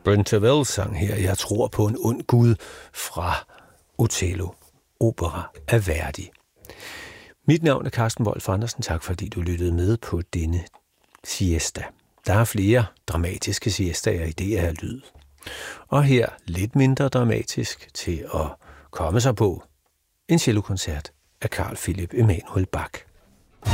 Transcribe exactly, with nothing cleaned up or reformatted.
Brent Tervel sang her Jeg tror på en ond Gud fra Otello, opera af Verdi. Mit navn er Carsten Wolf Andersen. Tak fordi du lyttede med på denne siesta. Der er flere dramatiske siestaer i D R Lyd. Og her lidt mindre dramatisk til at komme sig på en cellokoncert af Carl Philipp Emanuel Bach.